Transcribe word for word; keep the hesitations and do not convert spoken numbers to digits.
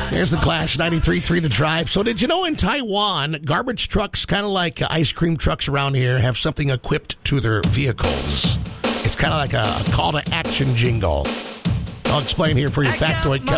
There's the Clash ninety-three point three The Drive. So did you know in Taiwan, garbage trucks, kind of like ice cream trucks around here, have something equipped to their vehicles? It's kind of like a, a call to action jingle. I'll explain here for your factoid.